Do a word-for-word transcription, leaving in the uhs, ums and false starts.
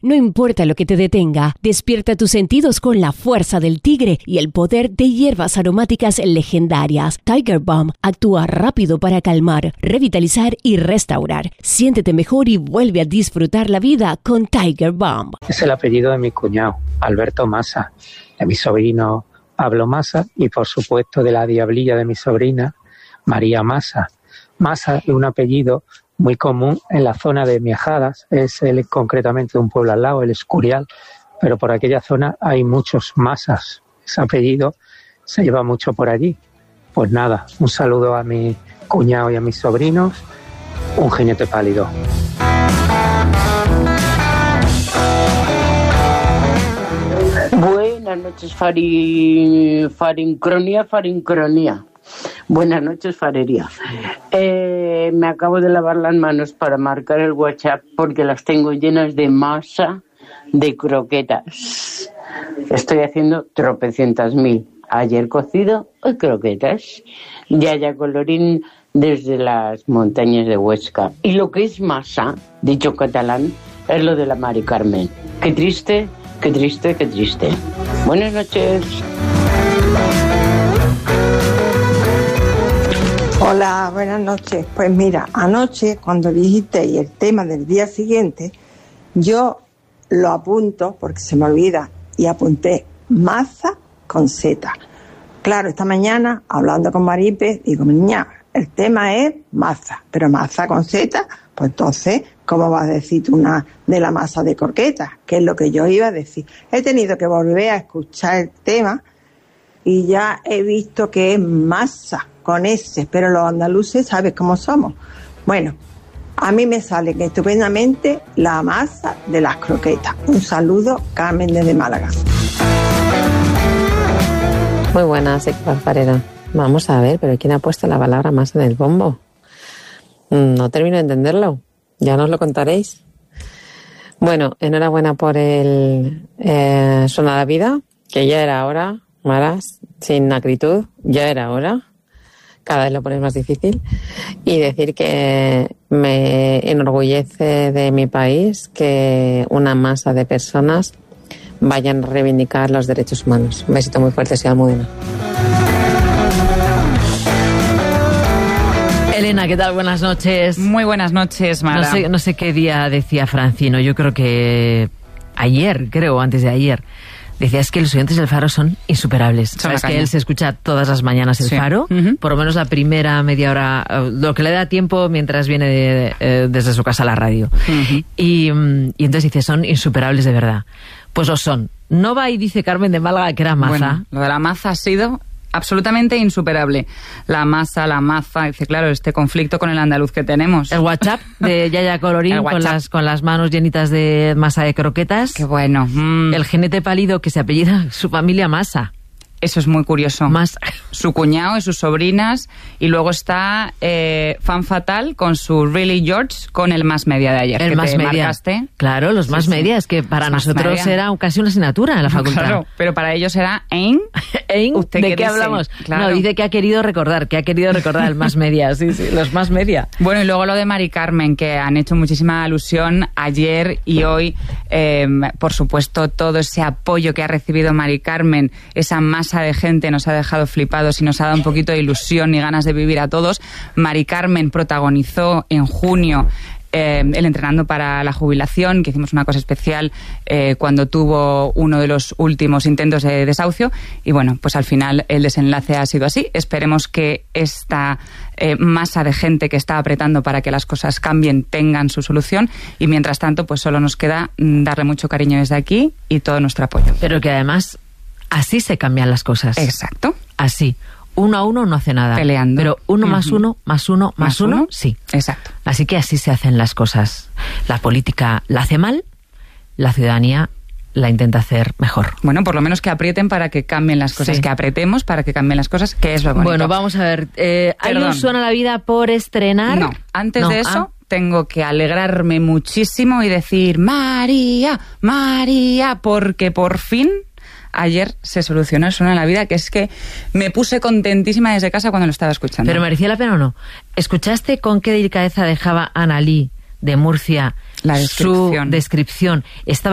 No importa lo que te detenga, despierta tus sentidos con la fuerza del tigre y el poder de hierbas aromáticas legendarias. Tiger Balm actúa rápido para calmar, revitalizar y restaurar. Siéntete mejor y vuelve a disfrutar la vida con Tiger Balm. Es el apellido de mi cuñado, Alberto Massa, de mi sobrino Pablo Massa y por supuesto de la diablilla de mi sobrina, María Massa. Massa es un apellido muy común en la zona de Miajadas, es el, concretamente de un pueblo al lado, el Escurial, pero por aquella zona hay muchos Massas. Ese apellido se lleva mucho por allí. Pues nada, un saludo a mi cuñado y a mis sobrinos, un jinete pálido. Buenas noches, Fari... Farincronía, Farincronía. Buenas noches, Farería. Eh, me acabo de lavar las manos para marcar el WhatsApp porque las tengo llenas de masa de croquetas. Estoy haciendo tropecientas mil. Ayer cocido, hoy croquetas. Yaya Colorín desde las montañas de Huesca. Y lo que es masa, dicho catalán, es lo de la Mari Carmen. Qué triste, qué triste, qué triste. Buenas noches. Hola, buenas noches. Pues mira, anoche cuando dijiste el tema del día siguiente, yo lo apunto porque se me olvida y apunté maza con Z. Claro, esta mañana hablando con Maripe, digo, niña, el tema es maza, pero maza con Z, pues entonces, ¿cómo vas a decir tú una de la masa de croquetas? Que es lo que yo iba a decir. He tenido que volver a escuchar el tema y ya he visto que es masa con S, pero los andaluces sabes cómo somos. Bueno, a mí me sale que estupendamente la masa de las croquetas. Un saludo, Carmen desde Málaga. Muy buenas, equipo alfarero. Vamos a ver, pero ¿quién ha puesto la palabra masa en el bombo? No termino de entenderlo. Ya nos lo contaréis. Bueno, enhorabuena por el eh, Suena la Vida, que ya era hora, Maras, sin acritud, ya era hora. Cada vez lo pones más difícil. Y decir que me enorgullece de mi país que una masa de personas vayan a reivindicar los derechos humanos. Un besito muy fuerte, soy Almudena. Elena, ¿qué tal? Buenas noches. Muy buenas noches, Mara. No sé, no sé qué día decía Francino, yo creo que ayer, creo, antes de ayer. Decía, es que los oyentes del Faro son insuperables. Son Sabes que él se escucha todas las mañanas el sí. Faro, uh-huh. por lo menos la primera media hora, lo que le da tiempo mientras viene de, eh, desde su casa a la radio. Uh-huh. Y, y entonces dice, son insuperables de verdad. Pues lo son. No va y dice Carmen de Málaga que era maza. Bueno, lo de la maza ha sido absolutamente insuperable. La masa, la maza, dice, claro, este conflicto con el andaluz que tenemos. El WhatsApp de Yaya Colorín con las, con las manos llenitas de masa de croquetas. Qué bueno. Mm. El jinete pálido que se apellida su familia Masa. Eso es muy curioso. Más su cuñado y sus sobrinas. Y luego está eh, Fan Fatal con su Really George con el Más Media de ayer. El que Más te Media. Marcaste. Claro, los Más sí, Media. Sí. Es que para los nosotros era casi una asignatura en la facultad. Claro, pero para ellos era ¿Ein? ¿Ein? ¿De qué, qué hablamos? Claro. No, dice que ha querido recordar, que ha querido recordar el Más Media. Sí, sí, los Más Media. Bueno, y luego lo de Mari Carmen, que han hecho muchísima alusión ayer y hoy. Eh, por supuesto, todo ese apoyo que ha recibido Mari Carmen, esa masa de gente nos ha dejado flipados y nos ha dado un poquito de ilusión y ganas de vivir a todos. Mari Carmen protagonizó en junio eh, el Entrenando para la Jubilación, que hicimos una cosa especial eh, cuando tuvo uno de los últimos intentos de desahucio y bueno, pues al final el desenlace ha sido así. Esperemos que esta eh, masa de gente que está apretando para que las cosas cambien tengan su solución y mientras tanto pues solo nos queda darle mucho cariño desde aquí y todo nuestro apoyo. Pero que además así se cambian las cosas. Exacto. Así. Uno a uno no hace nada. Peleando. Pero uno uh-huh. más uno, más uno, más, más uno, uno, sí. Exacto. Así que así se hacen las cosas. La política la hace mal, la ciudadanía la intenta hacer mejor. Bueno, por lo menos que aprieten para que cambien las cosas, sí. que apretemos para que cambien las cosas, que es lo bonito. Bueno, vamos a ver. Eh, ¿Hay un Suena la Vida por estrenar? No, antes no. de eso... Ah. Tengo que alegrarme muchísimo y decir María, María, porque por fin ayer se solucionó el Suena la Vida, que es que me puse contentísima desde casa cuando lo estaba escuchando. ¿Pero merecía la pena o no? ¿Escuchaste con qué delicadeza dejaba Analí de Murcia la descripción? Su descripción. Estaba